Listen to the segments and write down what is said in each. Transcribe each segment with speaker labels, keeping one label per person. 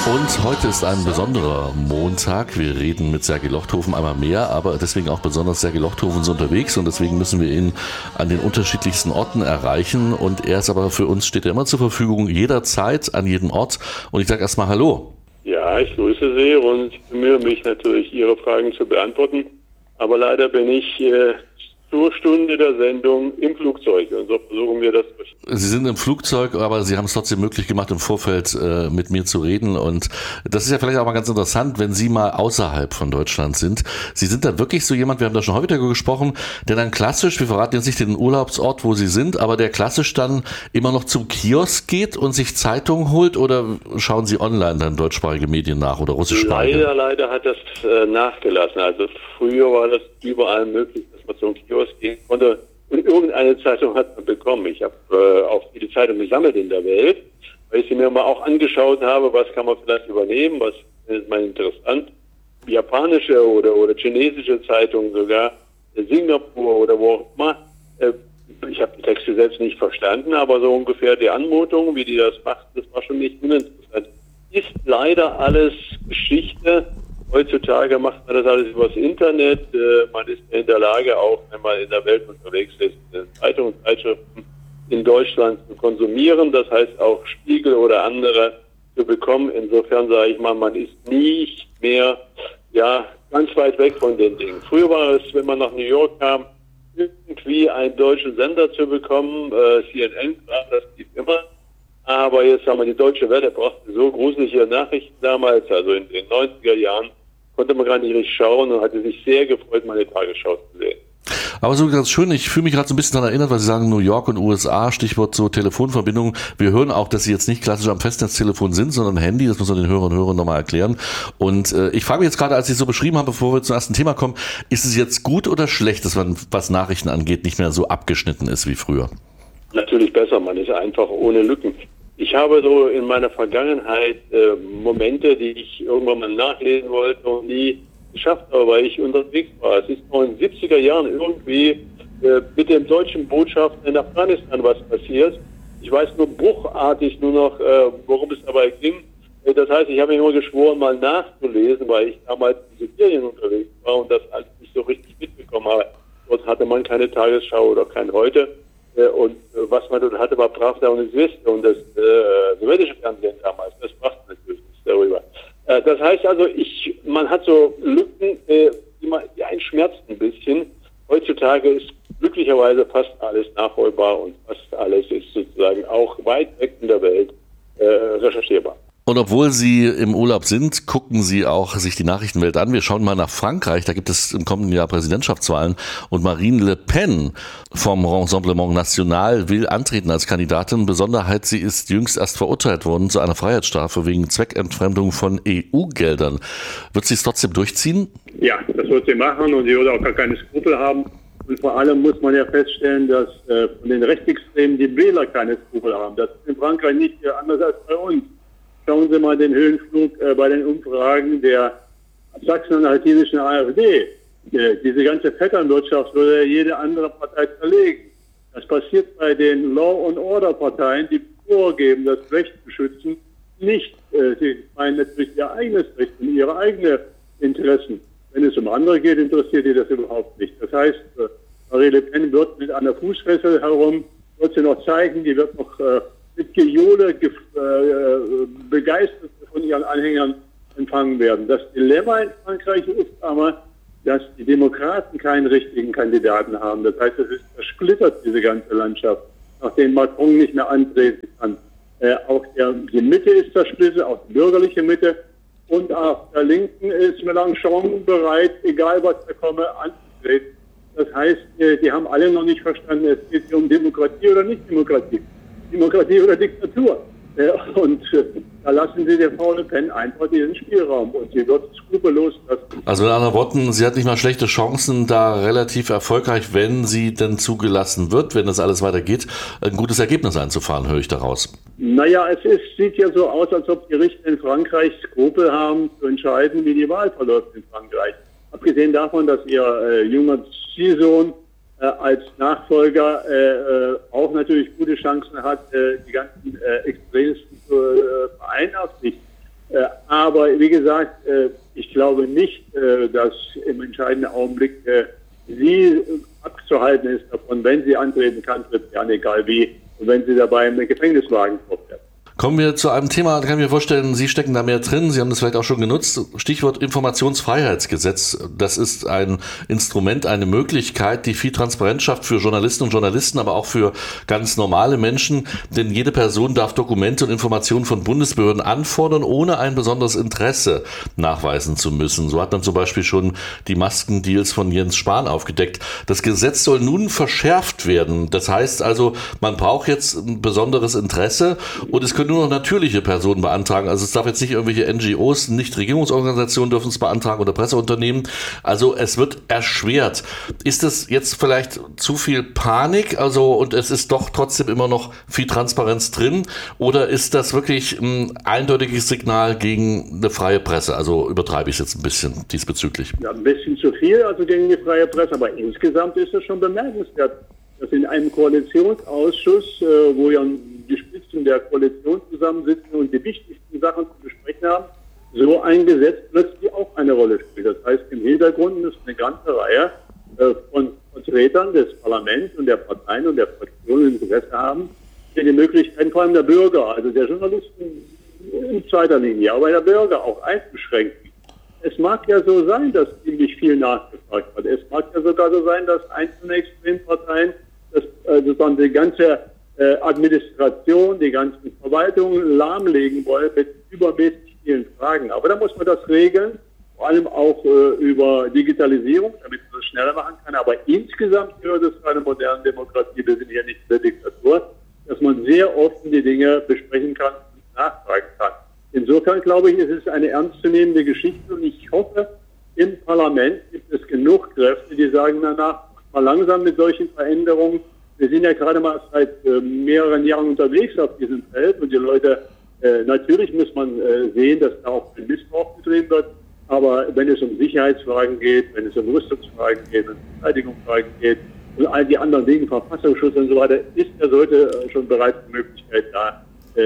Speaker 1: Und heute ist ein besonderer Montag. Wir reden mit Sergej Lochthofen einmal mehr, aber deswegen auch besonders Sergej Lochthofen ist unterwegs und deswegen müssen wir ihn an den unterschiedlichsten Orten erreichen. Und er ist aber für uns, steht er immer zur Verfügung, jederzeit, an jedem Ort. Und ich sage erstmal Hallo.
Speaker 2: Ja, ich grüße Sie und ich bemühe mich natürlich, Ihre Fragen zu beantworten. Aber leider bin ich zur Stunde der Sendung im Flugzeug und so versuchen wir das.
Speaker 1: Sie sind im Flugzeug, aber Sie haben es trotzdem möglich gemacht, im Vorfeld mit mir zu reden. Und das ist ja vielleicht auch mal ganz interessant, wenn Sie mal außerhalb von Deutschland sind. Sie sind dann wirklich so jemand, wir haben da schon häufiger gesprochen, der dann klassisch, wir verraten jetzt nicht den Urlaubsort, wo Sie sind, aber der klassisch dann immer noch zum Kiosk geht und sich Zeitungen holt, oder schauen Sie online dann deutschsprachige Medien nach oder russischsprachige?
Speaker 2: Leider hat das nachgelassen. Also früher war das überall möglich, dass man zum Kiosk gehen konnte. Und irgendeine Zeitung hat man bekommen. Ich habe auch viele Zeitungen gesammelt in der Welt, weil ich sie mir mal auch angeschaut habe, was kann man vielleicht übernehmen, was findet man interessant. Japanische oder chinesische Zeitungen sogar, Singapur oder wo auch immer. Ich habe die Texte selbst nicht verstanden, aber so ungefähr die Anmutung, wie die das macht, das war schon nicht uninteressant. Ist leider alles Geschichte. Heutzutage macht man das alles übers Internet. Man ist in der Lage, auch wenn man in der Welt unterwegs ist, Zeitungen und Zeitschriften in Deutschland zu konsumieren. Das heißt auch Spiegel oder andere zu bekommen. Insofern sage ich mal, man ist nicht mehr ganz weit weg von den Dingen. Früher war es, wenn man nach New York kam, irgendwie einen deutschen Sender zu bekommen. CNN, das lief immer. Aber jetzt haben wir die Deutsche Welle, brachte so gruselige Nachrichten damals, also in den 90er Jahren, konnte man gar nicht richtig schauen und hatte sich sehr gefreut, meine Tagesschau zu sehen.
Speaker 1: Aber so ganz schön, ich fühle mich gerade so ein bisschen daran erinnert, weil Sie sagen New York und USA, Stichwort so Telefonverbindungen. Wir hören auch, dass Sie jetzt nicht klassisch am Festnetztelefon sind, sondern Handy, das muss man den Hörerinnen und Hörern nochmal erklären. Und ich frage mich jetzt gerade, als Sie es so beschrieben haben, bevor wir zum ersten Thema kommen, ist es jetzt gut oder schlecht, dass man, was Nachrichten angeht, nicht mehr so abgeschnitten ist wie früher?
Speaker 2: Natürlich besser, man ist einfach ohne Lücken. Ich habe so in meiner Vergangenheit Momente, die ich irgendwann mal nachlesen wollte und nie geschafft habe, weil ich unterwegs war. Es ist noch in den 70er Jahren irgendwie mit dem deutschen Botschafter in Afghanistan was passiert. Ich weiß nur bruchartig nur noch, worum es dabei ging. Das heißt, ich habe mir immer geschworen, mal nachzulesen, weil ich damals in Sibirien unterwegs war und das alles nicht so richtig mitbekommen habe. Dort hatte man keine Tagesschau oder kein Heute. Und was man dort hatte, war Pravda und Izvestia und das sowjetische Fernsehen damals. Das brachte natürlich nichts darüber. Das heißt also, man hat so Lücken, die einen schmerzen ein bisschen. Heutzutage ist glücklicherweise fast alles nachholbar und fast alles ist sozusagen auch weit weg in der Welt recherchierbar.
Speaker 1: Und obwohl Sie im Urlaub sind, gucken Sie auch sich die Nachrichtenwelt an. Wir schauen mal nach Frankreich. Da gibt es im kommenden Jahr Präsidentschaftswahlen. Und Marine Le Pen vom Rassemblement National will antreten als Kandidatin. Besonderheit, sie ist jüngst erst verurteilt worden zu einer Freiheitsstrafe wegen Zweckentfremdung von EU-Geldern. Wird sie es trotzdem durchziehen?
Speaker 3: Ja, das wird sie machen und sie wird auch gar keine Skrupel haben. Und vor allem muss man ja feststellen, dass von den Rechtsextremen die Wähler keine Skrupel haben. Das ist in Frankreich nicht anders als bei uns. Schauen Sie mal den Höhenflug bei den Umfragen der sachsen-anhaltinischen AfD. Diese ganze Vetternwirtschaft würde jede andere Partei zerlegen. Das passiert bei den Law-and-Order-Parteien, die vorgeben, das Recht zu schützen, nicht. Sie meinen natürlich ihr eigenes Recht und ihre eigenen Interessen. Wenn es um andere geht, interessiert die das überhaupt nicht. Das heißt, Marine Le Pen wird mit einer Fußfessel herum, wird sie noch zeigen, die wird noch mit Gejohle begeistert von ihren Anhängern empfangen werden. Das Dilemma in Frankreich ist aber, dass die Demokraten keinen richtigen Kandidaten haben. Das heißt, es ist zersplittert, diese ganze Landschaft, nachdem Macron nicht mehr antreten kann. Auch die Mitte ist zersplittert, auch die bürgerliche Mitte. Und auf der Linken ist Mélenchon bereit, egal was da komme, anzutreten. Das heißt, die haben alle noch nicht verstanden, es geht hier um Demokratie oder nicht Demokratie. Demokratie oder Diktatur. Und da lassen Sie der Frau Le Pen einfach diesen Spielraum und sie wird skrupellos lassen.
Speaker 1: Also mit anderen Worten, sie hat nicht mal schlechte Chancen, da relativ erfolgreich, wenn sie denn zugelassen wird, wenn das alles weitergeht, ein gutes Ergebnis einzufahren, höre ich daraus.
Speaker 3: Naja, sieht ja so aus, als ob die Richter in Frankreich Skrupel haben, zu entscheiden, wie die Wahl verläuft in Frankreich. Abgesehen davon, dass ihr junger Ziehsohn als Nachfolger auch natürlich gute Chancen hat, die ganzen Extremisten zu vereinen auf sich. Aber wie gesagt, ich glaube nicht, dass im entscheidenden Augenblick sie abzuhalten ist davon, wenn sie antreten kann, tritt sie an, egal wie, und wenn sie dabei im Gefängniswagen vorfährt.
Speaker 1: Kommen wir zu einem Thema, da kann ich mir vorstellen, Sie stecken da mehr drin, Sie haben das vielleicht auch schon genutzt, Stichwort Informationsfreiheitsgesetz. Das ist ein Instrument, eine Möglichkeit, die viel Transparenz schafft für Journalistinnen und Journalisten, aber auch für ganz normale Menschen, denn jede Person darf Dokumente und Informationen von Bundesbehörden anfordern, ohne ein besonderes Interesse nachweisen zu müssen. So hat man zum Beispiel schon die Maskendeals von Jens Spahn aufgedeckt. Das Gesetz soll nun verschärft werden. Das heißt also, man braucht jetzt ein besonderes Interesse und es können nur noch natürliche Personen beantragen. Also es darf jetzt nicht irgendwelche NGOs, Nichtregierungsorganisationen dürfen es beantragen oder Presseunternehmen. Also es wird erschwert. Ist es jetzt vielleicht zu viel Panik? Also und es ist doch trotzdem immer noch viel Transparenz drin? Oder ist das wirklich ein eindeutiges Signal gegen eine freie Presse? Also übertreibe ich es jetzt ein bisschen diesbezüglich.
Speaker 3: Ja, ein bisschen zu viel, also gegen die freie Presse. Aber insgesamt ist es schon bemerkenswert, dass in einem Koalitionsausschuss, wo ja die Spitzen der Koalition zusammensitzen und die wichtigsten Sachen zu besprechen haben, so ein Gesetz plötzlich auch eine Rolle spielt. Das heißt, im Hintergrund ist eine ganze Reihe von Vertretern des Parlaments und der Parteien und der Fraktionen Interesse haben, die die Möglichkeiten, vor allem der Bürger, also der Journalisten in zweiter Linie, aber der Bürger auch einzuschränken. Es mag ja so sein, dass ziemlich viel nachgefragt wird. Es mag ja sogar so sein, dass einzelne Extremparteien sozusagen die ganze Administration, die ganzen Verwaltungen lahmlegen wollen mit übermäßig vielen Fragen. Aber da muss man das regeln, vor allem auch über Digitalisierung, damit man das schneller machen kann. Aber insgesamt gehört es zu einer modernen Demokratie, wir sind hier nicht in der Diktatur, dass man sehr offen die Dinge besprechen kann und nachfragen kann. Insofern glaube ich, ist es eine ernstzunehmende Geschichte und ich hoffe, im Parlament gibt es genug Kräfte, die sagen, danach mal langsam mit solchen Veränderungen. Wir sind ja gerade mal seit mehreren Jahren unterwegs auf diesem Feld und die Leute, natürlich muss man sehen, dass da auch ein Missbrauch betrieben wird, aber wenn es um Sicherheitsfragen geht, wenn es um Rüstungsfragen geht, wenn es um Verteidigungsfragen geht und all die anderen Dinge, Verfassungsschutz und so weiter, ist ja sollte schon bereits die Möglichkeit da,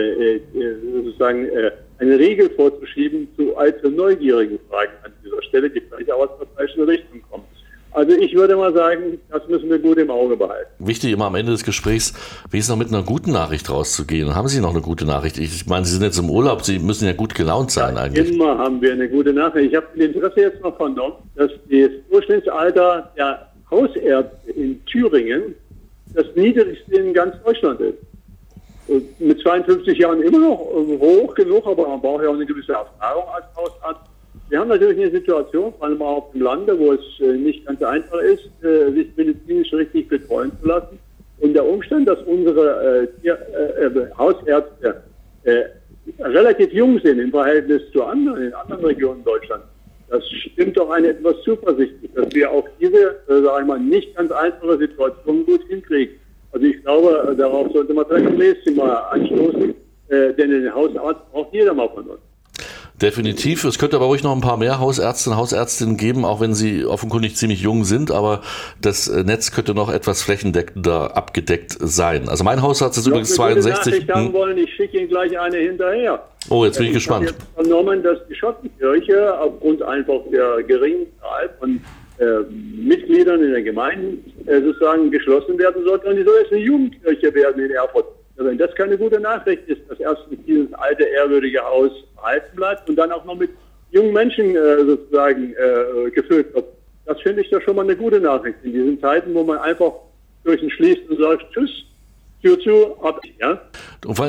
Speaker 3: sozusagen eine Regel vorzuschieben zu allzu neugierigen Fragen an dieser Stelle, die vielleicht auch aus der falschen Richtung kommen. Also ich würde mal sagen, das müssen wir gut im Auge behalten.
Speaker 1: Wichtig immer am Ende des Gesprächs, wie ist noch mit einer guten Nachricht rauszugehen? Haben Sie noch eine gute Nachricht? Ich meine, Sie sind jetzt im Urlaub, Sie müssen ja gut gelaunt sein eigentlich.
Speaker 3: Immer haben wir eine gute Nachricht. Ich habe mit Interesse jetzt noch vernommen, dass das Durchschnittsalter der Hausärzte in Thüringen das niedrigste in ganz Deutschland ist. Und mit 52 Jahren immer noch hoch genug, aber man braucht ja auch eine gewisse Erfahrung als Hausarzt. Wir haben natürlich eine Situation, vor allem auch auf dem Lande, wo es nicht ganz einfach ist, sich medizinisch richtig betreuen zu lassen. Und der Umstand, dass unsere Hausärzte relativ jung sind im Verhältnis zu anderen, in anderen Regionen Deutschlands, das stimmt doch eine etwas zuversichtlich, dass wir auch diese, sage ich mal, nicht ganz einfache Situation gut hinkriegen. Also ich glaube, darauf sollte man vielleicht nächstes Mal anstoßen, denn den Hausarzt braucht jeder mal von uns.
Speaker 1: Definitiv. Es könnte aber ruhig noch ein paar mehr Hausärzte und Hausärztinnen geben, auch wenn sie offenkundig ziemlich jung sind, aber das Netz könnte noch etwas flächendeckender abgedeckt sein. Also mein Hausarzt ist übrigens 62.
Speaker 3: Ich schicke Ihnen gleich eine hinterher.
Speaker 1: Oh, jetzt bin ich gespannt.
Speaker 3: Ich habe jetzt vernommen, dass die Schottenkirche aufgrund einfach der geringen Zahl von Mitgliedern in den Gemeinden sozusagen geschlossen werden sollte und die soll jetzt eine Jugendkirche werden in Erfurt. Wenn das keine gute Nachricht ist, dass erstens dieses alte, ehrwürdige Haus erhalten bleibt und dann auch noch mit jungen Menschen sozusagen gefüllt wird, das finde ich doch schon mal eine gute Nachricht in diesen Zeiten, wo man einfach durch den schließt und sagt, tschüss, Tür zu, ab. Ja?
Speaker 1: Und